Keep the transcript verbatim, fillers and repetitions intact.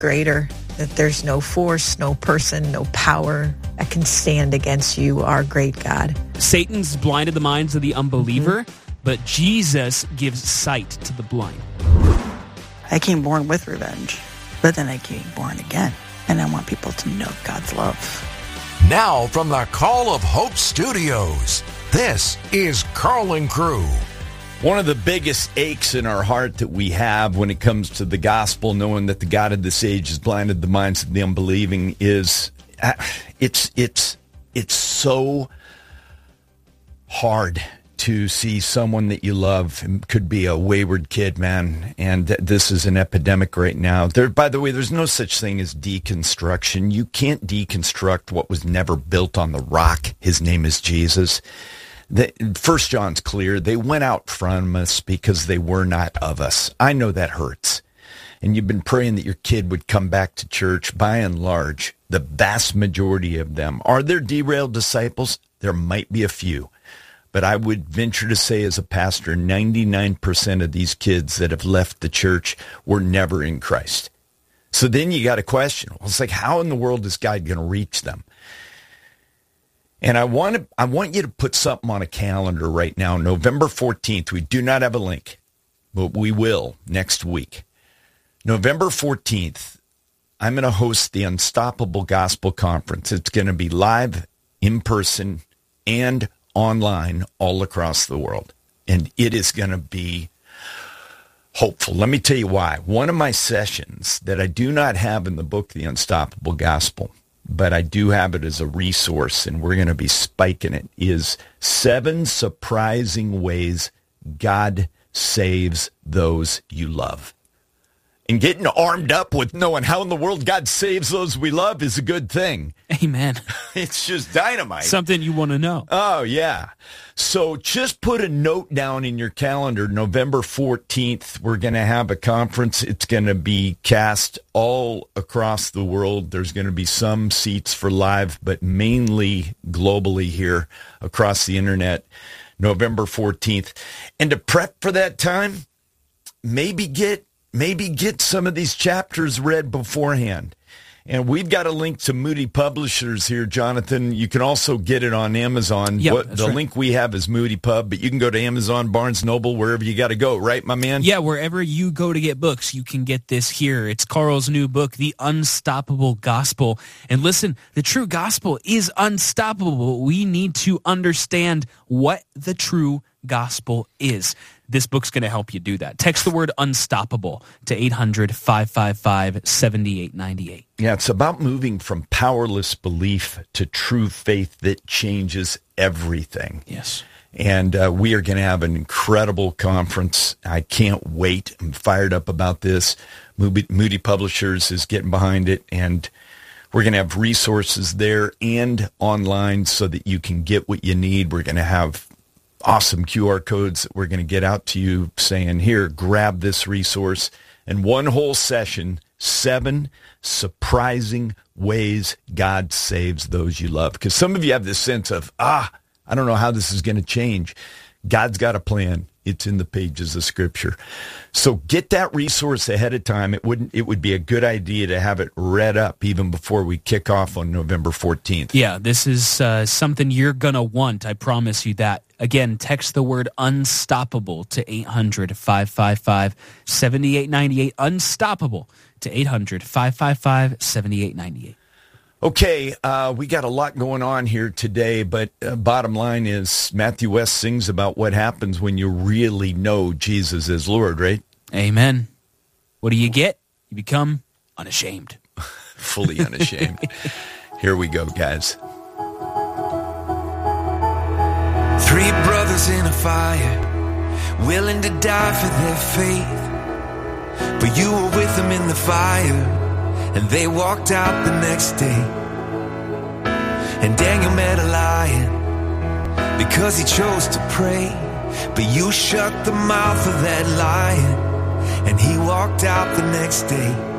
greater, that there's no force, no person, no power that can stand against you, our great God. Satan's blinded the minds of the unbeliever, mm-hmm. but Jesus gives sight to the blind. I came born with revenge, but then I came born again, and I want people to know God's love. Now from the Call of Hope Studios, this is Carl and Crew. One of the biggest aches in our heart that we have when it comes to the gospel, knowing that the God of this age has blinded the minds of the unbelieving, is uh, it's it's it's so hard to see someone that you love. It could be a wayward kid, man, and th- this is an epidemic right now. There, by the way, there's no such thing as deconstruction. You can't deconstruct what was never built on the rock. His name is Jesus. The, First John's clear. They went out from us because they were not of us. I know that hurts. And you've been praying that your kid would come back to church. By and large, the vast majority of them. Are there derailed disciples? There might be a few. But I would venture to say as a pastor, ninety-nine percent of these kids that have left the church were never in Christ. So then you got a question. Well, it's like, how in the world is God going to reach them? And I want to, I want you to put something on a calendar right now, November fourteenth. We do not have a link, but we will next week. November fourteenth, I'm going to host the Unstoppable Gospel Conference. It's going to be live, in person, and online all across the world. And it is going to be hopeful. Let me tell you why. One of my sessions that I do not have in the book, The Unstoppable Gospel, but I do have it as a resource, and we're going to be spiking it, is seven surprising ways God saves those you love. And getting armed up with knowing how in the world God saves those we love is a good thing. Amen. It's just dynamite. Something you want to know. Oh, yeah. So just put a note down in your calendar. November fourteenth, we're going to have a conference. It's going to be cast all across the world. There's going to be some seats for live, but mainly globally here across the internet, November fourteenth. And to prep for that time, maybe get maybe get some of these chapters read beforehand. And we've got a link to Moody Publishers here, Jonathan. You can also get it on Amazon. Yep, what, the right. link we have is Moody Pub, but you can go to Amazon, Barnes Noble, wherever you got to go, right, my man? Yeah, wherever you go to get books, you can get this here. It's Carl's new book, The Unstoppable Gospel. And listen, the true gospel is unstoppable. We need to understand what the true gospel is. This book's going to help you do that. Text the word unstoppable to eight hundred, five five five, seven eight nine eight. Yeah, it's about moving from powerless belief to true faith that changes everything. Yes. And uh, we are going to have an incredible conference. I can't wait. I'm fired up about this. Moody, Moody Publishers is getting behind it, and we're going to have resources there and online so that you can get what you need. We're going to have awesome Q R codes that we're going to get out to you saying, here, grab this resource. And one whole session, seven surprising ways God saves those you love. Because some of you have this sense of, ah, I don't know how this is going to change. God's got a plan. It's in the pages of Scripture. So get that resource ahead of time. It wouldn't. It would be a good idea to have it read up even before we kick off on November fourteenth. Yeah, this is uh, something you're going to want. I promise you that. Again, text the word unstoppable to eight hundred, five five five, seven eight nine eight. Unstoppable to eight hundred, five five five, seven eight nine eight. Okay, uh, we got a lot going on here today, but uh, bottom line is Matthew West sings about what happens when you really know Jesus is Lord, right? Amen. What do you get? You become unashamed. Fully unashamed. Here we go, guys. Three brothers in a fire, willing to die for their faith. But you were with them in the fire, and they walked out the next day. And Daniel met a lion because he chose to pray. But you shut the mouth of that lion, and he walked out the next day.